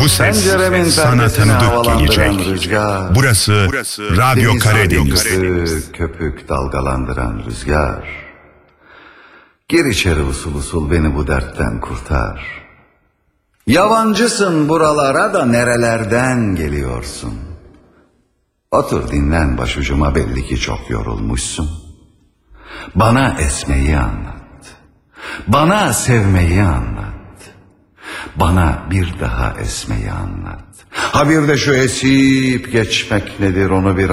Bu ses sana tanıdık gelecek. Rüzgar, Burası Radyo Karadeniz. Köpük dalgalandıran rüzgar. Gir içeri usul usul, beni bu dertten kurtar. Yabancısın buralara da nerelerden geliyorsun? Otur dinlen başucuma, belli ki çok yorulmuşsun. Bana esmeyi anlat. Bana sevmeyi anlat. Bana bir daha esmeyi anlat. Ha bir de şu esip geçmek nedir, onu bir